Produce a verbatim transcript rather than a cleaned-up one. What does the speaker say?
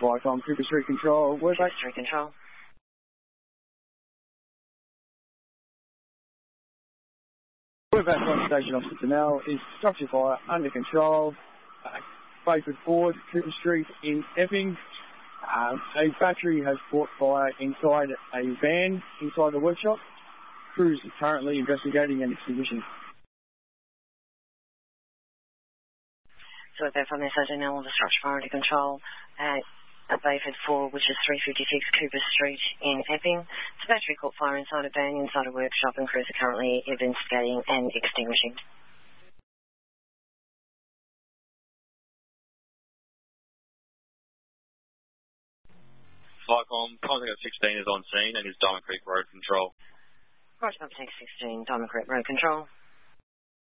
Flycom, Cooper Street Control, word back. Street Control. Word back on station officer now is structure fire under control. Uh, Bayford Ford, Cooper Street in Epping. Uh, a battery has caught fire inside a van inside the workshop. Crews are currently investigating and extinguishing. So we're from S O now on the structure fire under control at, at Bayford Ford, which is three fifty-six Cooper Street in Epping. The battery caught fire inside a van inside a workshop, and crews are currently investigating and extinguishing. Flycom, contact sixteen is on scene and is Diamond Creek Road Control. Roger, contact sixteen, Diamond Creek Road Control.